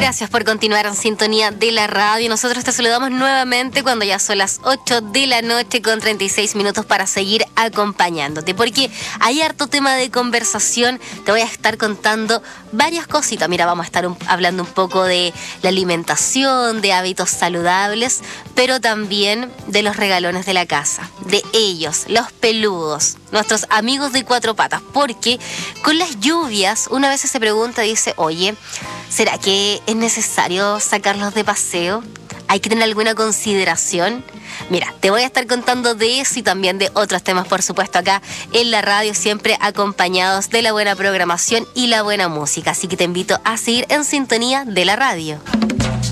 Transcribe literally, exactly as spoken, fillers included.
Gracias por continuar en sintonía de la radio. Nosotros te saludamos nuevamente cuando ya son las ocho de la noche con treinta y seis minutos para seguir acompañándote, porque hay harto tema de conversación. Te voy a estar contando varias cositas. Mira, vamos a estar un, hablando un poco de la alimentación, de hábitos saludables, pero también de los regalones de la casa, de ellos, los peludos, nuestros amigos de cuatro patas, porque con las lluvias una vez se pregunta, dice, oye, ¿será que es necesario sacarlos de paseo? ¿Hay que tener alguna consideración? Mira, te voy a estar contando de eso y también de otros temas, por supuesto, acá en la radio, siempre acompañados de la buena programación y la buena música. Así que te invito a seguir en sintonía de la radio.